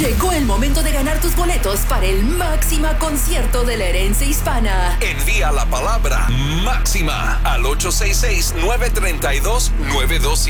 Llegó el momento de ganar tus boletos para el Máxima Concierto de la Herencia Hispana. Envía la palabra Máxima al 866-932-927